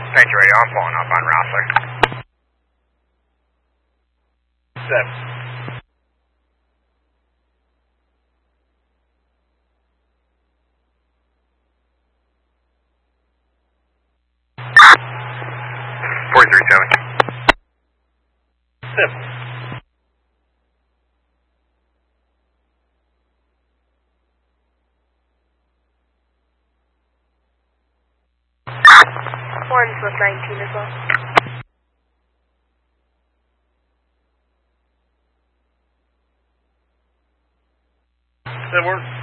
Thank you, radio. I'm pulling up on Rouser. 7. One's with 19 as well. That works.